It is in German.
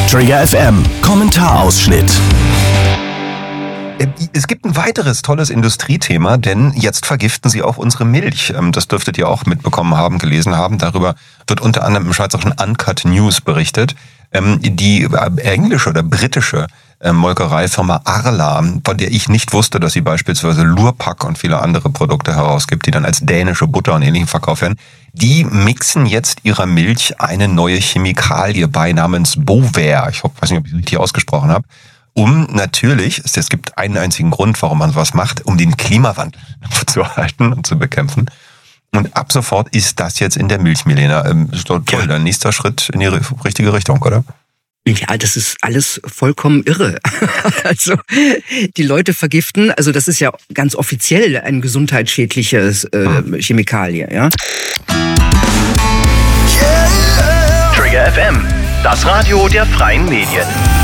Trigger FM Kommentarausschnitt. Es gibt ein weiteres tolles Industriethema, denn jetzt vergiften sie auch unsere Milch. Das dürftet ihr auch mitbekommen haben, gelesen haben. Darüber wird unter anderem im schweizerischen Uncut News berichtet. Die englische oder britische Molkereifirma Arla, von der ich nicht wusste, dass sie beispielsweise Lurpak und viele andere Produkte herausgibt, die dann als dänische Butter und Ähnlichem verkauft werden, die mixen jetzt ihrer Milch eine neue Chemikalie bei namens Bovaer. Ich weiß nicht, ob ich es richtig ausgesprochen habe. Um natürlich, es gibt einen einzigen Grund, warum man sowas macht, um den Klimawandel zu halten und zu bekämpfen. Und ab sofort ist das jetzt in der Milch, Milena. Ist doch toll, der nächster Schritt in die richtige Richtung, oder? Ja, das ist alles vollkommen irre. Also die Leute vergiften, also das ist ja ganz offiziell ein gesundheitsschädliches Chemikalie, ja. Trigger FM, das Radio der freien Medien.